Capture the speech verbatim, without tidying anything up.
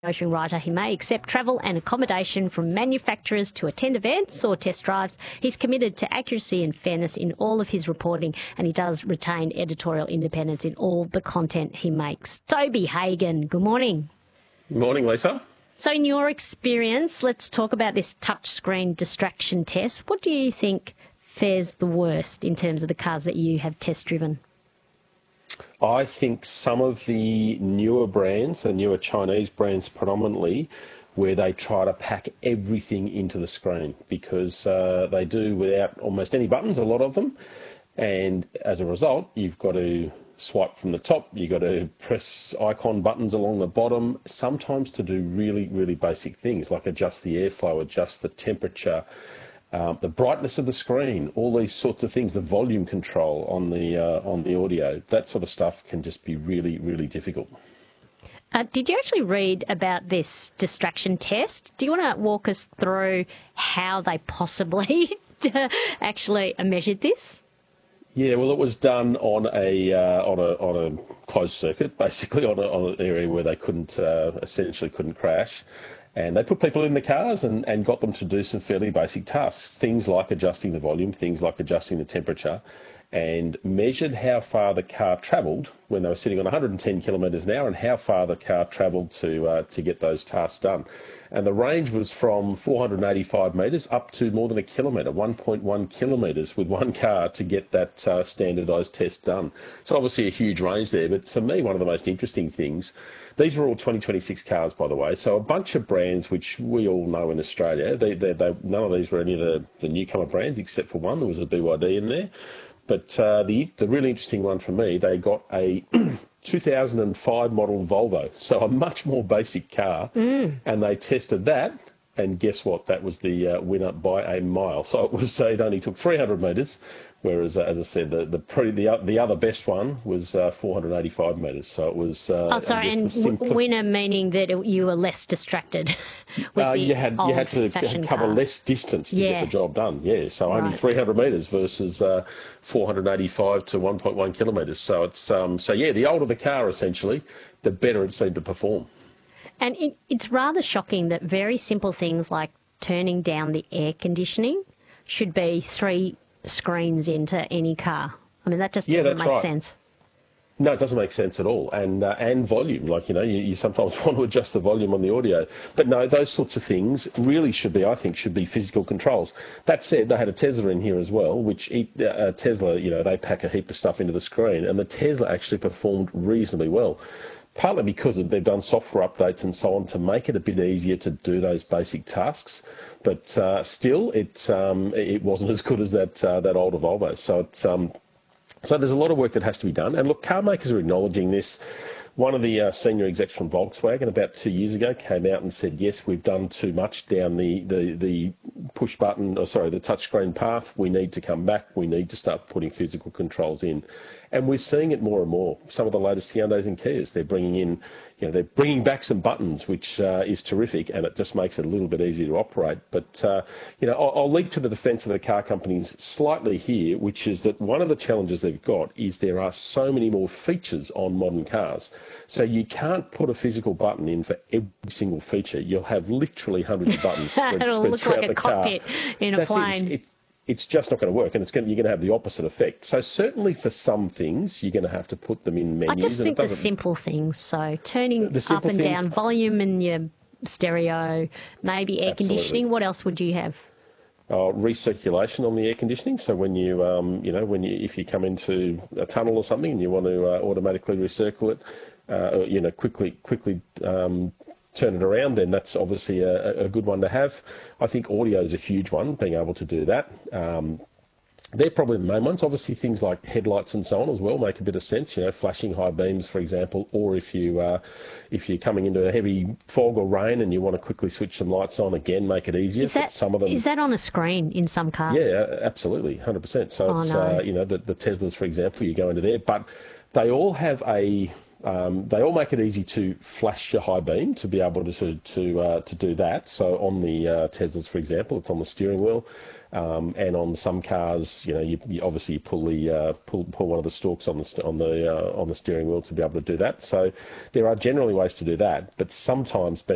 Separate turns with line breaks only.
Ocean writer, he may accept travel and accommodation from manufacturers to attend events or test drives. He's committed to accuracy and fairness in all of his reporting, and he does retain editorial independence in all the content he makes. Toby Hagen, good morning.
Good morning, Lisa.
So in your experience, let's talk about this touchscreen distraction test. What do you think fares the worst in terms of the cars that you have test driven?
I think some of the newer brands, the newer Chinese brands predominantly, where they try to pack everything into the screen because uh, they do without almost any buttons, a lot of them. And as a result, you've got to swipe from the top, you've got to press icon buttons along the bottom, sometimes to do really, really basic things like adjust the airflow, adjust the temperature, Um, the brightness of the screen, all these sorts of things, the volume control on the uh, on the audio, that sort of stuff can just be really, really difficult.
Uh, did you actually read about this distraction test? Do you want to walk us through how they possibly actually measured this?
Yeah, well, it was done on a uh, on a on a closed circuit, basically on, a, on an area where they couldn't uh, essentially couldn't crash. And they put people in the cars and, and got them to do some fairly basic tasks, things like adjusting the volume, things like adjusting the temperature, and measured how far the car travelled when they were sitting on one hundred ten kilometres an hour and how far the car travelled to uh, to get those tasks done. And the range was from four hundred eighty-five metres up to more than a kilometre, one point one kilometres with one car to get that uh, standardised test done. So obviously a huge range there, but for me, one of the most interesting things, these were all twenty twenty-six cars, by the way, so a bunch of brands which we all know in Australia. They, they, they, none of these were any of the, the newcomer brands except for one. There was a B Y D in there. But uh, the, the really interesting one for me, they got a two thousand five model Volvo, so a much more basic car, mm. and they tested that, and guess what? That was the uh, winner by a mile. So it was uh, it only took three hundred metres, whereas, uh, as I said, the the, pre, the the other best one was uh, four hundred eighty-five metres. So it was. Uh,
oh, sorry, and simpli- winner meaning that it, you were less distracted. With
uh,
the
you had you had to cover
car.
less distance to
yeah.
get the job done. Yeah, so
right.
only three hundred metres versus uh, four hundred eighty-five to one point one kilometres. So it's um, so yeah, the older the car, essentially, the better it seemed to perform.
And it, it's rather shocking that very simple things like turning down the air conditioning should be three screens into any car. I mean, that just
yeah,
doesn't
that's
make
right.
sense.
No, it doesn't make sense at all. And uh, and volume, like, you know, you, you sometimes want to adjust the volume on the audio. But no, those sorts of things really should be, I think, should be physical controls. That said, they had a Tesla in here as well, which uh, Tesla, you know, they pack a heap of stuff into the screen. And the Tesla actually performed reasonably well, partly because they've done software updates and so on to make it a bit easier to do those basic tasks. But uh, still, it um, it wasn't as good as that uh, that older Volvo. So it's um, so there's a lot of work that has to be done. And look, car makers are acknowledging this. One of the uh, senior execs from Volkswagen about two years ago came out and said, yes, we've done too much down the, the, the push button, or sorry, the touchscreen path. We need to come back. We need to start putting physical controls in. And we're seeing it more and more. Some of the latest Hyundais and Kias, they're bringing in, you know, they're bringing back some buttons, which uh, is terrific, and it just makes it a little bit easier to operate. But, uh, you know, I'll, I'll leap to the defence of the car companies slightly here, which is that one of the challenges they've got is there are so many more features on modern cars. So you can't put a physical button in for every single feature. You'll have literally hundreds of buttons spread,
It'll
spread
look
throughout
like a
the
cockpit
car.
in a
That's
plane.
It. It's, it's, it's just not going to work, and it's going, you're going to have the opposite effect. So certainly for some things, you're going to have to put them in menus.
I just
and
think the simple things, so turning up and
things,
down volume in your stereo, maybe air
absolutely.
conditioning. What else would you have?
Uh, recirculation on the air conditioning. So when you, um, you know, when you, if you come into a tunnel or something and you want to uh, automatically recirculate, uh, you know, quickly, quickly um, turn it around, then that's obviously a, a good one to have. I think audio is a huge one, being able to do that. Um, They're probably the main ones. Obviously, things like headlights and so on as well make a bit of sense. You know, flashing high beams, for example, or if you uh, if you're coming into a heavy fog or rain and you want to quickly switch some lights on, again, make it easier.
Is that,
some of them,
is that on a screen in some cars?
Yeah, absolutely, one hundred percent. So
oh,
it's
no.
uh, you know the, the Teslas, for example, you go into there, but they all have a. Um, they all make it easy to flash your high beam to be able to to to, uh, to do that. So on the uh, Teslas, for example, it's on the steering wheel, um, and on some cars, you know, you, you obviously pull the uh, pull pull one of the stalks on the on the uh, on the steering wheel to be able to do that. So there are generally ways to do that, but sometimes being